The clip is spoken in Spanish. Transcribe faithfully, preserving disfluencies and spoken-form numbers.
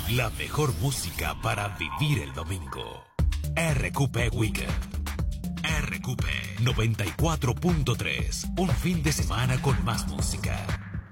La mejor música para vivir el domingo. R Q P Weekend. R Q P noventa y cuatro punto tres. Un fin de semana con más música.